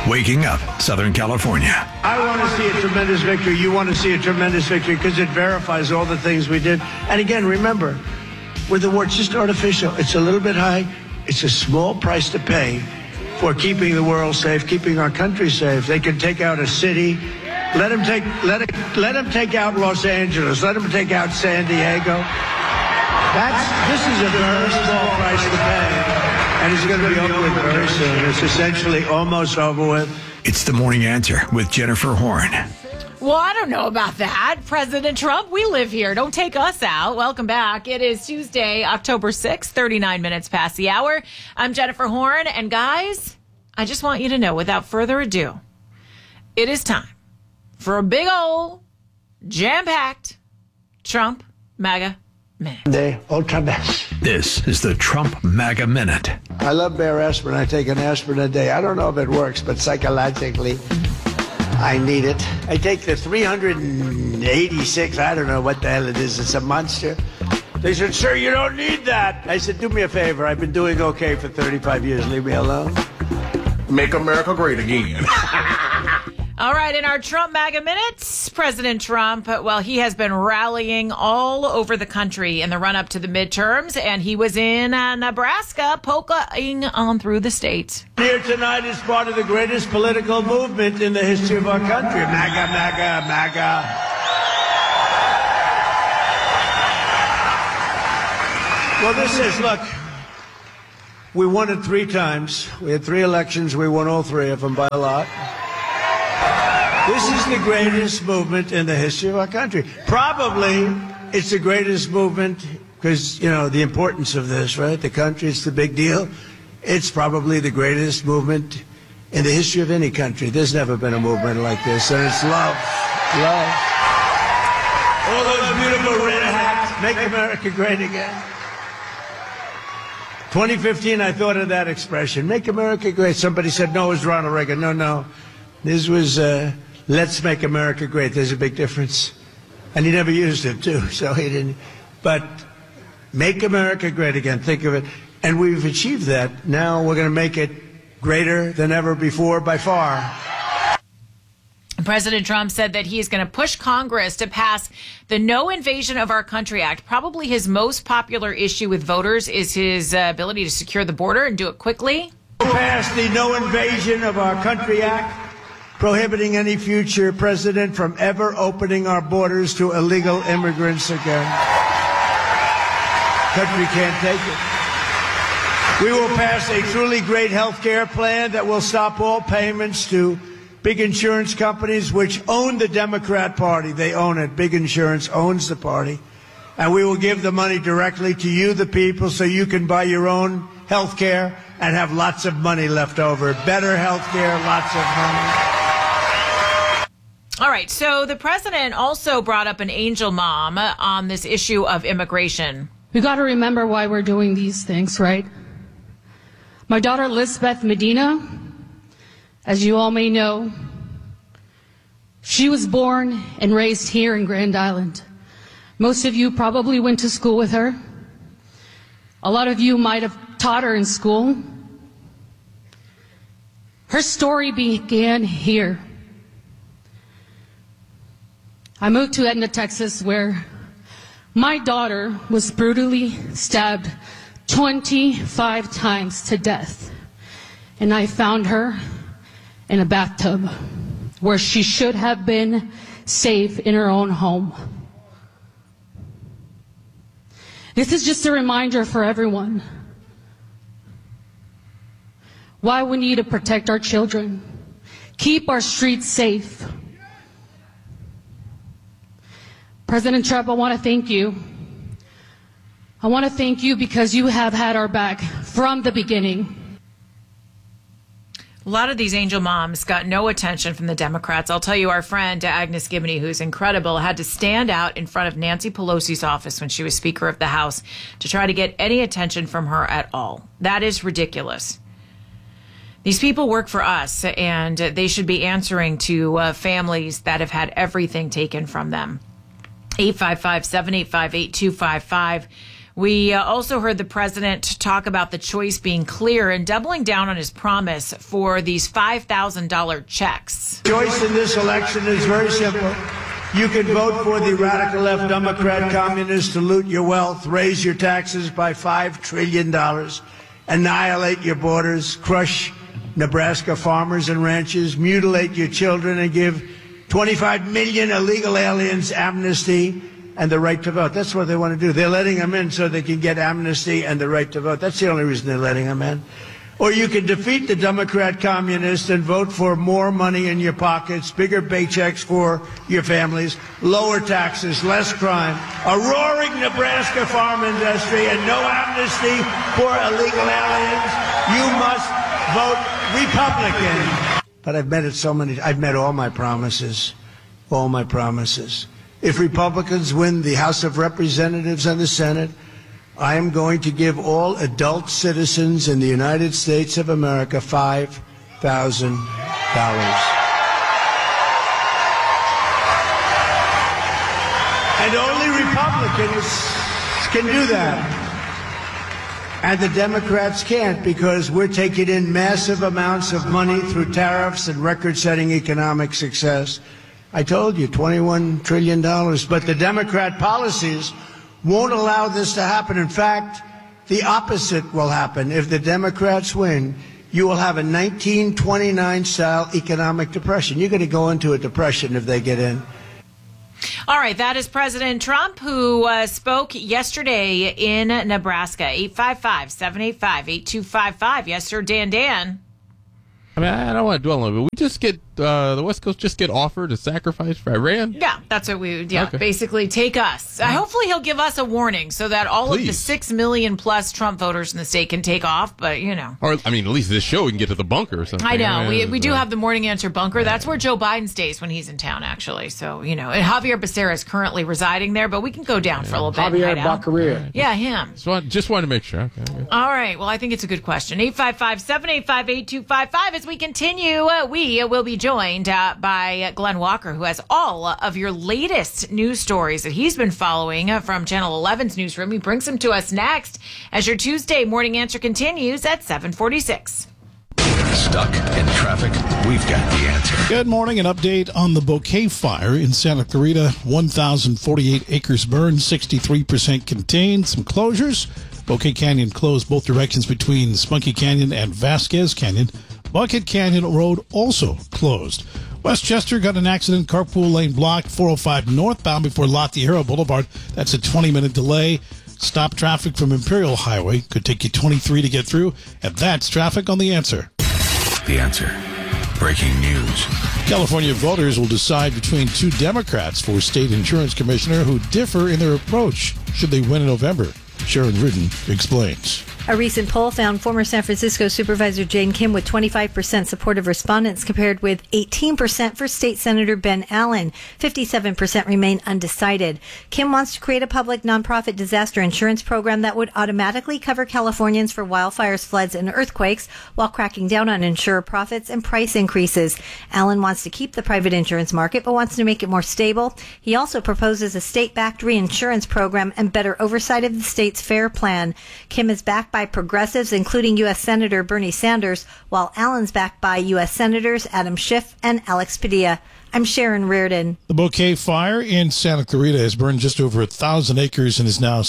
waking up Southern California. I want to see a tremendous victory. You want to see a tremendous victory because it verifies all the things we did. And again, remember, with the war, it's just artificial. It's a little bit high. It's a small price to pay for keeping the world safe, keeping our country safe. They can take out a city. Let them take out Los Angeles. Let them take out San Diego. This is a very small price to pay. And it's going to be over with very soon. It's essentially almost over with. It's the Morning Answer with Jennifer Horn. Well, I don't know about that. President Trump, we live here. Don't take us out. Welcome back. It is Tuesday, October 6th, 39 minutes past the hour. I'm Jennifer Horn. And guys, I just want you to know, without further ado, it is time for a big old jam-packed Trump MAGA Minute. The ultra best. This is the Trump MAGA Minute. I love Bayer aspirin. I take an aspirin a day. I don't know if it works, but psychologically, I need it. I take the 386. I don't know what the hell it is. It's a monster. They said, sir, you don't need that. I said, do me a favor. I've been doing okay for 35 years. Leave me alone. Make America great again. All right, in our Trump MAGA Minutes, President Trump, well, he has been rallying all over the country in the run-up to the midterms, and he was in Nebraska, polkaing on through the state. Here tonight is part of the greatest political movement in the history of our country. MAGA, MAGA, MAGA. Well, this is, look, we won it 3 times. We had 3 elections. We won all 3 of them by a lot. This is the greatest movement in the history of our country. Probably it's the greatest movement because, you know, the importance of this, right? The country, it's the big deal. It's probably the greatest movement in the history of any country. There's never been a movement like this. And it's love. Love. All those beautiful red hats. Make America great again. 2015, I thought of that expression. Make America great. Somebody said, no, it was Ronald Reagan. No. This was... let's make America great. There's a big difference. And he never used it, too, so he didn't. But make America great again. Think of it. And we've achieved that. Now we're going to make it greater than ever before by far. President Trump said that he is going to push Congress to pass the No Invasion of Our Country Act. Probably his most popular issue with voters is his ability to secure the border and do it quickly. Pass the No Invasion of Our Country Act, prohibiting any future president from ever opening our borders to illegal immigrants again. Country can't take it. We will pass a truly great health care plan that will stop all payments to big insurance companies which own the Democrat Party. They own it. Big insurance owns the party. And we will give the money directly to you, the people, so you can buy your own health care and have lots of money left over. Better health care, lots of money. All right, so the president also brought up an angel mom on this issue of immigration. We got to remember why we're doing these things, right? My daughter, Lisbeth Medina, as you all may know, she was born and raised here in Grand Island. Most of you probably went to school with her. A lot of you might have taught her in school. Her story began here. I moved to Edna, Texas, where my daughter was brutally stabbed 25 times to death. And I found her in a bathtub where she should have been safe in her own home. This is just a reminder for everyone why we need to protect our children, keep our streets safe. President Trump, I want to thank you. I want to thank you because you have had our back from the beginning. A lot of these angel moms got no attention from the Democrats. I'll tell you, our friend Agnes Gibney, who's incredible, had to stand out in front of Nancy Pelosi's office when she was Speaker of the House to try to get any attention from her at all. That is ridiculous. These people work for us, and they should be answering to families that have had everything taken from them. 855-785-8255. We also heard the president talk about the choice being clear and doubling down on his promise for these $5,000 checks. Choice in this election is very simple. You can vote for the radical left Democrat communists to loot your wealth, raise your taxes by $5 trillion, annihilate your borders, crush Nebraska farmers and ranchers, mutilate your children, and give 25 million illegal aliens amnesty and the right to vote. That's what they want to do. They're letting them in so they can get amnesty and the right to vote. That's the only reason they're letting them in. Or you can defeat the Democrat communists and vote for more money in your pockets, bigger paychecks for your families, lower taxes, less crime, a roaring Nebraska farm industry, and no amnesty for illegal aliens. You must vote Republican. But I've met all my promises. All my promises. If Republicans win the House of Representatives and the Senate, I am going to give all adult citizens in the United States of America $5,000. And only Republicans can do that. And the Democrats can't, because we're taking in massive amounts of money through tariffs and record-setting economic success. I told you, $21 trillion. But the Democrat policies won't allow this to happen. In fact, the opposite will happen. If the Democrats win, you will have a 1929-style economic depression. You're going to go into a depression if they get in. All right, that is President Trump, who spoke yesterday in Nebraska. 855-785-8255. Yes, sir, Dan. I mean, I don't want to dwell on it, but we just get, the West Coast just get offered a sacrifice for Iran? Yeah, that's what we would, basically take us. Hopefully he'll give us a warning so that all of the 6 million plus Trump voters in the state can take off, but, you know. Or, I mean, at least this show we can get to the bunker or something. I know. We do have the Morning Answer bunker. That's where Joe Biden stays when he's in town, actually. So, you know, and Javier Becerra is currently residing there, but we can go down for a little bit. Javier Baccaria. Yeah, him. Just wanted to make sure. Okay. All right. Well, I think it's a good question. 855-785-8255. As we continue, we will be joined by Glenn Walker, who has all of your latest news stories that he's been following from Channel 11's newsroom. He brings them to us next as your Tuesday Morning Answer continues at 7:46. Stuck in traffic? We've got the answer. Good morning. An update on the Bouquet Fire in Santa Clarita. 1,048 acres burned, 63% contained. Some closures. Bouquet Canyon closed both directions between Spunky Canyon and Vasquez Canyon. Bucket Canyon Road also closed. Westchester got an accident, carpool lane blocked, 405 northbound before La Tierra Boulevard. That's a 20-minute delay. Stop traffic from Imperial Highway. Could take you 23 to get through. And that's traffic on The Answer. The Answer. Breaking news. California voters will decide between two Democrats for state insurance commissioner who differ in their approach should they win in November. Sharon Ridden explains. A recent poll found former San Francisco Supervisor Jane Kim with 25% support of respondents compared with 18% for State Senator Ben Allen. 57% remain undecided. Kim wants to create a public nonprofit disaster insurance program that would automatically cover Californians for wildfires, floods, and earthquakes while cracking down on insurer profits and price increases. Allen wants to keep the private insurance market but wants to make it more stable. He also proposes a state-backed reinsurance program and better oversight of the state's FAIR plan. Kim is backed by progressives, including U.S. Senator Bernie Sanders, while Allen's backed by U.S. Senators Adam Schiff and Alex Padilla. I'm Sharon Reardon. The Bouquet Fire in Santa Clarita has burned just over 1,000 acres and is now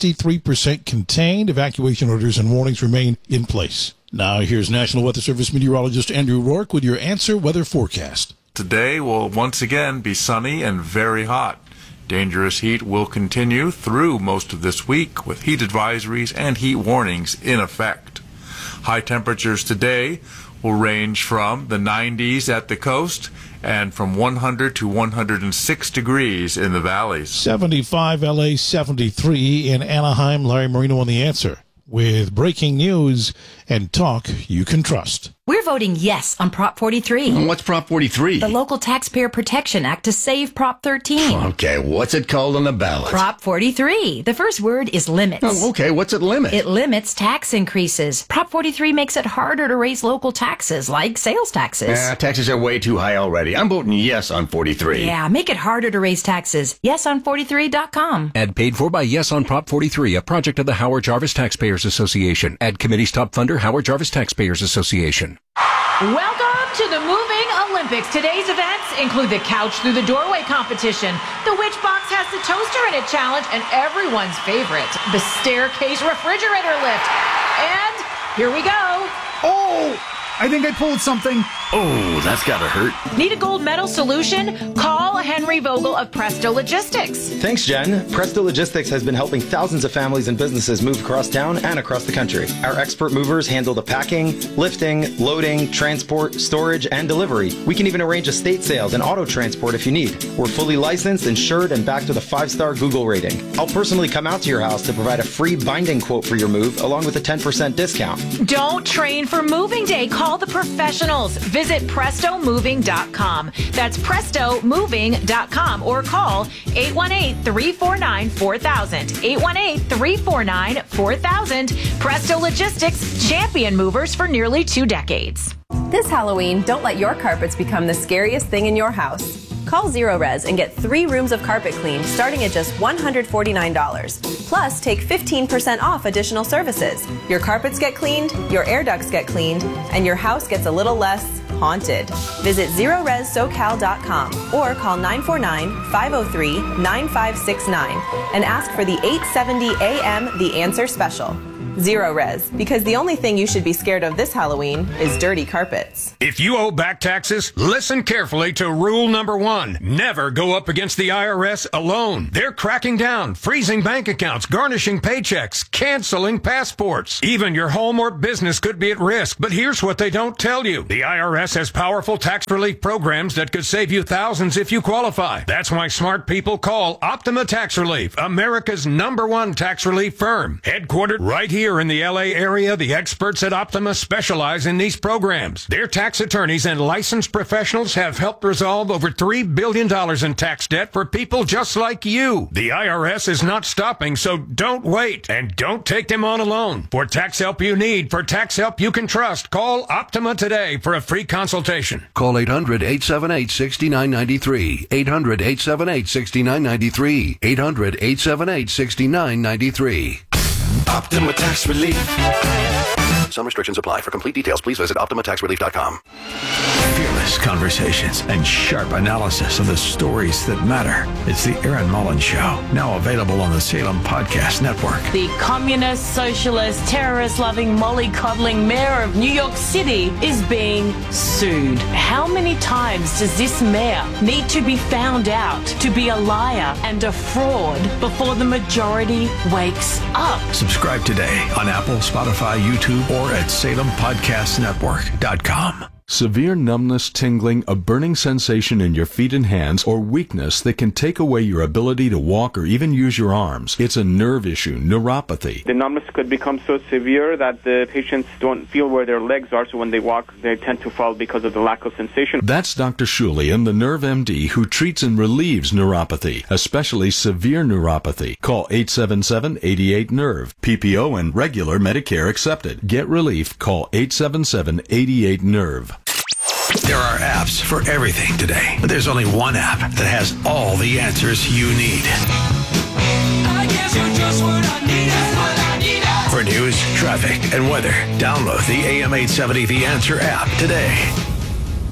63% contained. Evacuation orders and warnings remain in place. Now here's National Weather Service meteorologist Andrew Rourke with your Answer weather forecast. Today will once again be sunny and very hot. Dangerous heat will continue through most of this week with heat advisories and heat warnings in effect. High temperatures today will range from the 90s at the coast and from 100 to 106 degrees in the valleys. 75 LA, 73 in Anaheim. Larry Marino on The Answer with breaking news and talk you can trust. We're voting yes on Prop 43. What's Prop 43? The Local Taxpayer Protection Act to save Prop 13. Okay, what's it called on the ballot? Prop 43. The first word is limits. Oh, okay, what's it limit? It limits tax increases. Prop 43 makes it harder to raise local taxes, like sales taxes. Taxes are way too high already. I'm voting yes on 43. Yeah, make it harder to raise taxes. YesOn43.com. Ad paid for by Yes on Prop 43, a project of the Howard Jarvis Taxpayers Association. Ad committee's top funder, Howard Jarvis Taxpayers Association. Welcome to the Moving Olympics. Today's events include the Couch Through the Doorway competition, the Which Box Has the Toaster in It challenge, and everyone's favorite, the Staircase Refrigerator Lift. And here we go. Oh, I think I pulled something. Oh, that's gotta hurt. Need a gold medal solution? Call Henry Vogel of Presto Logistics. Thanks, Jen. Presto Logistics has been helping thousands of families and businesses move across town and across the country. Our expert movers handle the packing, lifting, loading, transport, storage, and delivery. We can even arrange estate sales and auto transport if you need. We're fully licensed, insured, and backed with a 5-star Google rating. I'll personally come out to your house to provide a free binding quote for your move, along with a 10% discount. Don't train for moving day. Call the professionals. Visit PrestoMoving.com. That's PrestoMoving.com or call 818-349-4000. 818-349-4000. Presto Logistics, champion movers for nearly 2 decades. This Halloween, don't let your carpets become the scariest thing in your house. Call Zero Res and get 3 rooms of carpet cleaned starting at just $149. Plus, take 15% off additional services. Your carpets get cleaned, your air ducts get cleaned, and your house gets a little less haunted. Visit ZeroResSoCal.com or call 949-503-9569 and ask for the 870 AM The Answer Special. Zero Res, because the only thing you should be scared of this Halloween is dirty carpets. If you owe back taxes, listen carefully to rule number 1. Never go up against the IRS alone. They're cracking down, freezing bank accounts, garnishing paychecks, canceling passports. Even your home or business could be at risk, but here's what they don't tell you. The IRS has powerful tax relief programs that could save you thousands if you qualify. That's why smart people call Optima Tax Relief, America's #1 tax relief firm. Headquartered right here in the LA area, the experts at Optima specialize in these programs. Their tax attorneys and licensed professionals have helped resolve over $3 billion in tax debt for people just like you. The IRS is not stopping, so don't wait. And don't take them on alone. For tax help you need, for tax help you can trust, call Optima today for a free consultation. Call 800-878-6993. 800-878-6993. 800-878-6993. Optima Tax Relief. Some restrictions apply. For complete details, please visit OptimaTaxRelief.com. Fearless conversations and sharp analysis of the stories that matter. It's the Aaron Mullins Show, now available on the Salem Podcast Network. The communist, socialist, terrorist-loving, mollycoddling mayor of New York City is being sued. How many times does this mayor need to be found out to be a liar and a fraud before the majority wakes up? Subscribe today on Apple, Spotify, YouTube, or at SalemPodcastNetwork.com. Severe numbness, tingling, a burning sensation in your feet and hands, or weakness that can take away your ability to walk or even use your arms. It's a nerve issue, neuropathy. The numbness could become so severe that the patients don't feel where their legs are, so when they walk, they tend to fall because of the lack of sensation. That's Dr. Shulian, the Nerve MD, who treats and relieves neuropathy, especially severe neuropathy. Call 877-88-NERVE. PPO and regular Medicare accepted. Get relief. Call 877-88-NERVE. There are apps for everything today, but there's only one app that has all the answers you need. I guess you're just what I needed. For news, traffic, and weather, download the AM 870 The Answer app today.